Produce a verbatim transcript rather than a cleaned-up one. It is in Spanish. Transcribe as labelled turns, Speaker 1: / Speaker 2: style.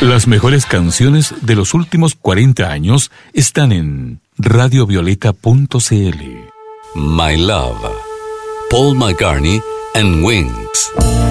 Speaker 1: Las mejores canciones de los últimos cuarenta años están en radio violeta punto c l.
Speaker 2: My Love, Paul McCartney and Wings.